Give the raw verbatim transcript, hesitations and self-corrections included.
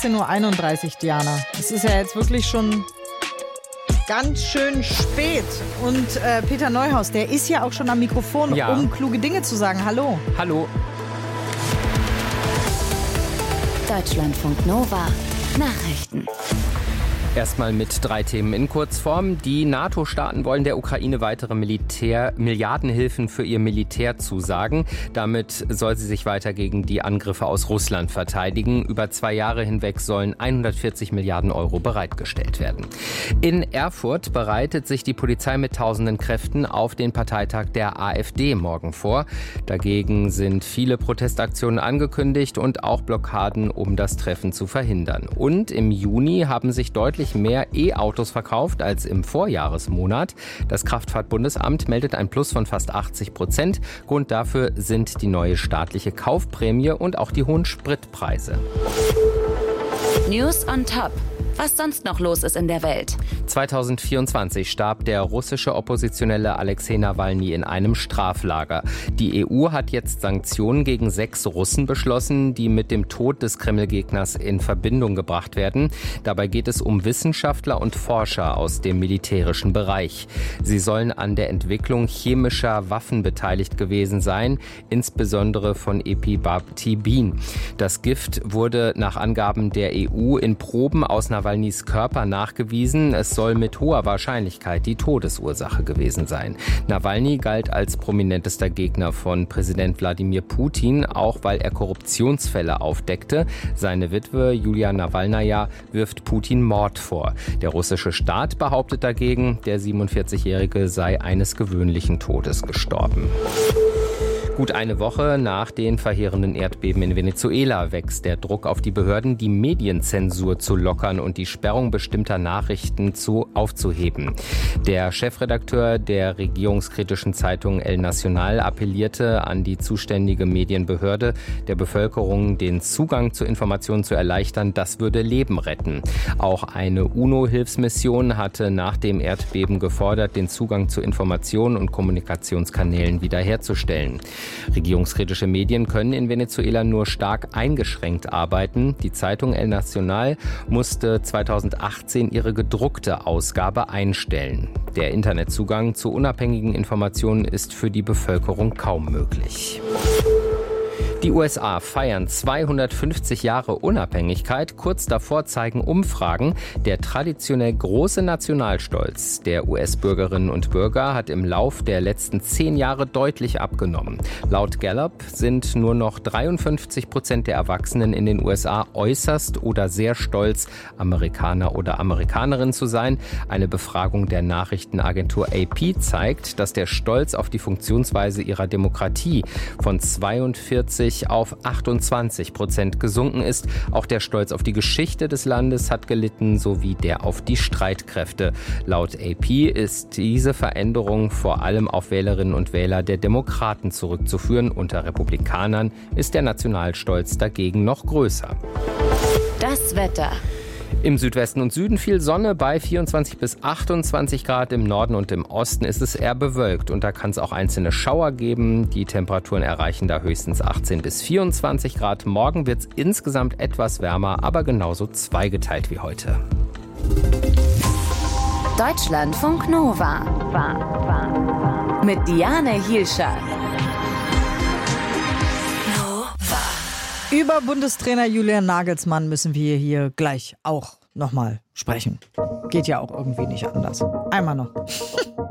achtzehn Uhr einunddreißig, Diana. Es ist ja jetzt wirklich schon ganz schön spät. Und äh, Peter Neuhaus, der ist ja auch schon am Mikrofon, ja. um kluge Dinge zu sagen. Hallo. Hallo. Deutschlandfunk Nova. Nachrichten. Erstmal mit drei Themen in Kurzform. Die NATO-Staaten wollen der Ukraine weitere Militär, Milliardenhilfen für ihr Militär zusagen. Damit soll sie sich weiter gegen die Angriffe aus Russland verteidigen. Über zwei Jahre hinweg sollen hundertvierzig Milliarden Euro bereitgestellt werden. In Erfurt bereitet sich die Polizei mit tausenden Kräften auf den Parteitag der AfD morgen vor. Dagegen sind viele Protestaktionen angekündigt und auch Blockaden, um das Treffen zu verhindern. Und im Juni haben sich deutlich mehr E-Autos verkauft als im Vorjahresmonat. Das Kraftfahrtbundesamt meldet ein Plus von fast achtzig Prozent. Grund dafür sind die neue staatliche Kaufprämie und auch die hohen Spritpreise. News on Top. Was sonst noch los ist in der Welt. zweitausendvierundzwanzig starb der russische Oppositionelle Alexei Nawalny in einem Straflager. Die E U hat jetzt Sanktionen gegen sechs Russen beschlossen, die mit dem Tod des Kreml-Gegners in Verbindung gebracht werden. Dabei geht es um Wissenschaftler und Forscher aus dem militärischen Bereich. Sie sollen an der Entwicklung chemischer Waffen beteiligt gewesen sein, insbesondere von Epibabtibin. Das Gift wurde nach Angaben der E U in Proben aus Nawalnys Körper nachgewiesen. Es soll mit hoher Wahrscheinlichkeit die Todesursache gewesen sein. Nawalny galt als prominentester Gegner von Präsident Wladimir Putin, auch weil er Korruptionsfälle aufdeckte. Seine Witwe Julia Nawalnaja wirft Putin Mord vor. Der russische Staat behauptet dagegen, der siebenundvierzigjährige sei eines gewöhnlichen Todes gestorben. Gut eine Woche nach den verheerenden Erdbeben in Venezuela wächst der Druck auf die Behörden, die Medienzensur zu lockern und die Sperrung bestimmter Nachrichten zu aufzuheben. Der Chefredakteur der regierungskritischen Zeitung El Nacional appellierte an die zuständige Medienbehörde, der Bevölkerung den Zugang zu Informationen zu erleichtern. Das würde Leben retten. Auch eine UNO-Hilfsmission hatte nach dem Erdbeben gefordert, den Zugang zu Informationen und Kommunikationskanälen wiederherzustellen. Regierungskritische Medien können in Venezuela nur stark eingeschränkt arbeiten. Die Zeitung El Nacional musste zweitausendachtzehn ihre gedruckte Ausgabe einstellen. Der Internetzugang zu unabhängigen Informationen ist für die Bevölkerung kaum möglich. Die U S A feiern zweihundertfünfzig Jahre Unabhängigkeit. Kurz davor zeigen Umfragen, der traditionell große Nationalstolz der U S-Bürgerinnen und Bürger hat im Lauf der letzten zehn Jahre deutlich abgenommen. Laut Gallup sind nur noch dreiundfünfzig Prozent der Erwachsenen in den U S A äußerst oder sehr stolz, Amerikaner oder Amerikanerin zu sein. Eine Befragung der Nachrichtenagentur A P zeigt, dass der Stolz auf die Funktionsweise ihrer Demokratie von zweiundvierzig auf achtundzwanzig Prozent gesunken ist. Auch der Stolz auf die Geschichte des Landes hat gelitten, sowie der auf die Streitkräfte. Laut A P ist diese Veränderung vor allem auf Wählerinnen und Wähler der Demokraten zurückzuführen. Unter Republikanern ist der Nationalstolz dagegen noch größer. Das Wetter. Im Südwesten und Süden viel Sonne bei vierundzwanzig bis achtundzwanzig Grad. Im Norden und im Osten ist es eher bewölkt und da kann es auch einzelne Schauer geben. Die Temperaturen erreichen da höchstens achtzehn bis vierundzwanzig Grad. Morgen wird es insgesamt etwas wärmer, aber genauso zweigeteilt wie heute. Deutschlandfunk Nova. Mit Diane Hielscher. Über Bundestrainer Julian Nagelsmann müssen wir hier gleich auch nochmal sprechen. Geht ja auch irgendwie nicht anders. Einmal noch.